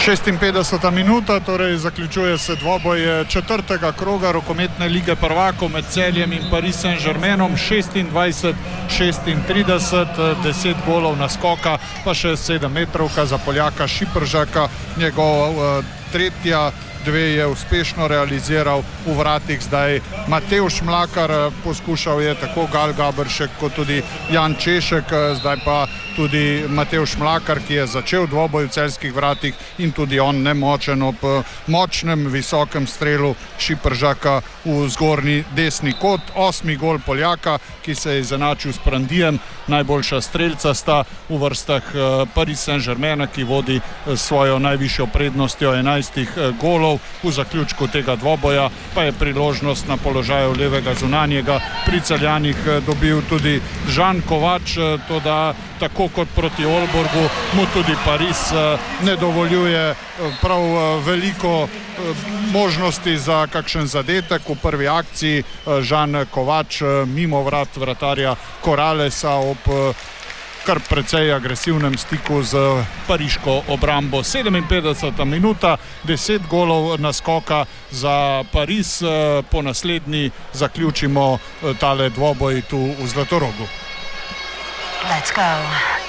56. minuta, torej zaključuje se dvoboj četrtega kroga rokometne lige prvakov med Celjem in Paris Saint-Germainom. 26-36, 10 golov naskoka, pa še 7 metrovka za Poljaka Šipržaka. Njegov tretja, dve je uspešno realiziral v vratih zdaj Matevž Mlakar, poskušal je tako Gal Gaberšek kot tudi Jan Češek, zdaj pa tudi Matevž Mlakar, ki je začel dvoboj v celjskih vratih in tudi on nemočen ob močnem visokem strelu Šipržaka v zgornji desni kot. 8. gol Poljaka, ki se je izenačil s Prandijem, najboljša strelca sta v vrstah Paris Saint-Germaina, ki vodi svojo najvišjo prednostjo 11 golov. V zaključku tega dvoboja pa je priložnost na položaju levega zunanjega pri Celjanih dobil tudi Žan Kovač, toda tako kot proti Olborgu mu tudi Paris ne dovoljuje prav veliko možnosti za kakšen zadetek. V prvi akciji Žan Kovač mimo vrat vratarja Corralesa ob kar precej agresivnem stiku z pariško obrambo. 57. minuta, 10 golov naskoka za Paris. Po naslednji zaključimo tale dvoboj tu v Zlatorogu. Let's go.